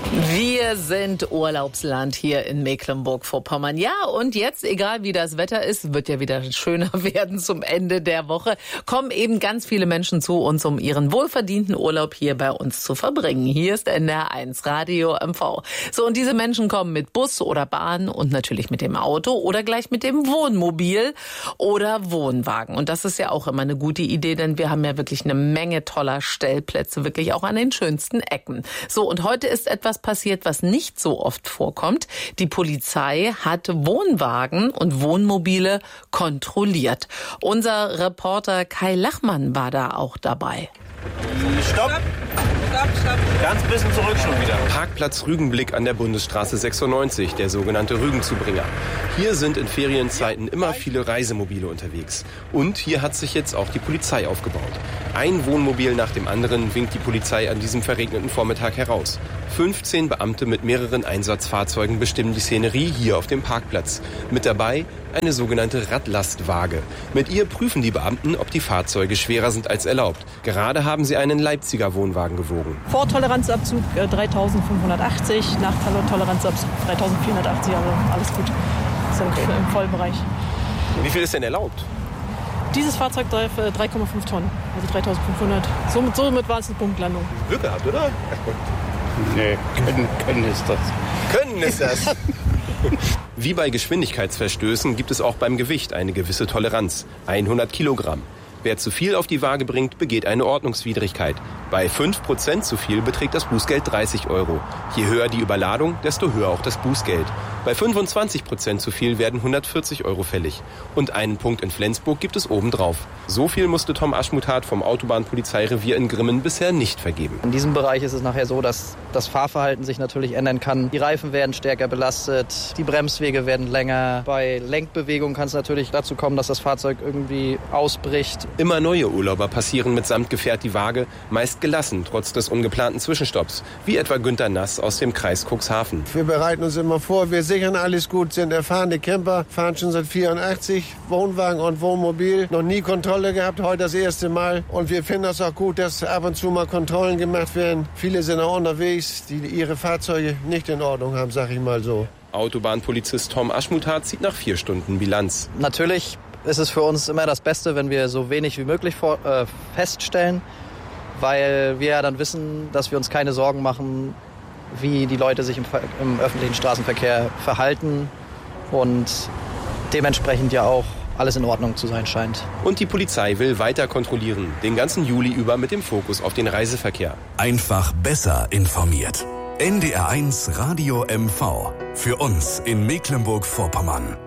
Wir sind Urlaubsland hier in Mecklenburg-Vorpommern. Ja, und jetzt, egal wie das Wetter ist, wird ja wieder schöner werden zum Ende der Woche, kommen eben ganz viele Menschen zu uns, um ihren wohlverdienten Urlaub hier bei uns zu verbringen. Hier ist NDR1 Radio MV. So, und diese Menschen kommen mit Bus oder Bahn und natürlich mit dem Auto oder gleich mit dem Wohnmobil oder Wohnwagen. Und das ist ja auch immer eine gute Idee, denn wir haben ja wirklich eine Menge toller Stellplätze, wirklich auch an den schönsten Ecken. So, und heute ist etwas passiert, was nicht so oft vorkommt. Die Polizei hat Wohnwagen und Wohnmobile kontrolliert. Unser Reporter Kai Lachmann war da auch dabei. Stopp! Ganz bisschen zurück schon wieder. Parkplatz Rügenblick an der Bundesstraße 96, der sogenannte Rügenzubringer. Hier sind in Ferienzeiten immer viele Reisemobile unterwegs. Und hier hat sich jetzt auch die Polizei aufgebaut. Ein Wohnmobil nach dem anderen winkt die Polizei an diesem verregneten Vormittag heraus. 15 Beamte mit mehreren Einsatzfahrzeugen bestimmen die Szenerie hier auf dem Parkplatz. Mit dabei eine sogenannte Radlastwaage. Mit ihr prüfen die Beamten, ob die Fahrzeuge schwerer sind als erlaubt. Gerade haben sie einen Leipziger Wohnwagen gewogen. Vortoleranzabzug 3.580, nach Toleranzabzug 3.480, also alles gut. Ist im Vollbereich. Wie viel ist denn erlaubt? Dieses Fahrzeug 3,5 Tonnen, also 3.500. Somit war es eine Punktlandung. Glück gehabt, oder? Nee, können ist das. Können ist das. Wie bei Geschwindigkeitsverstößen gibt es auch beim Gewicht eine gewisse Toleranz. 100 Kilogramm. Wer zu viel auf die Waage bringt, begeht eine Ordnungswidrigkeit. Bei 5% zu viel beträgt das Bußgeld 30 Euro. Je höher die Überladung, desto höher auch das Bußgeld. Bei 25% zu viel werden 140 Euro fällig. Und einen Punkt in Flensburg gibt es obendrauf. So viel musste Tom Aschmuthat vom Autobahnpolizeirevier in Grimmen bisher nicht vergeben. In diesem Bereich ist es nachher so, dass das Fahrverhalten sich natürlich ändern kann. Die Reifen werden stärker belastet, die Bremswege werden länger. Bei Lenkbewegung kann es natürlich dazu kommen, dass das Fahrzeug irgendwie ausbricht. Immer neue Urlauber passieren mitsamt Gefährt die Waage, meist gelassen, trotz des ungeplanten Zwischenstopps, wie etwa Günter Nass aus dem Kreis Cuxhaven. Wir bereiten uns immer vor, wir sichern alles gut, sind erfahrene Camper, fahren schon seit 84, Wohnwagen und Wohnmobil, noch nie Kontrolle gehabt, heute das erste Mal. Und wir finden das auch gut, dass ab und zu mal Kontrollen gemacht werden. Viele sind auch unterwegs, die ihre Fahrzeuge nicht in Ordnung haben, sag ich mal so. Autobahnpolizist Tom Aschmuthat zieht nach 4 Stunden Bilanz. Natürlich ist es für uns immer das Beste, wenn wir so wenig wie möglich feststellen, weil wir ja dann wissen, dass wir uns keine Sorgen machen, wie die Leute sich im öffentlichen Straßenverkehr verhalten und dementsprechend ja auch alles in Ordnung zu sein scheint. Und die Polizei will weiter kontrollieren, den ganzen Juli über mit dem Fokus auf den Reiseverkehr. Einfach besser informiert. NDR1 Radio MV. Für uns in Mecklenburg-Vorpommern.